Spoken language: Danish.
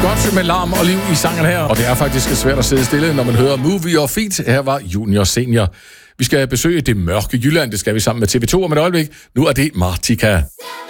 Godt med larm og liv i sangen her, og det er faktisk svært at sidde stille, når man hører Movie og Feet. Her var Junior Senior. Vi skal besøge det mørke Jylland, det skal vi sammen med TV2 om et øjeblik. Nu er det Martika.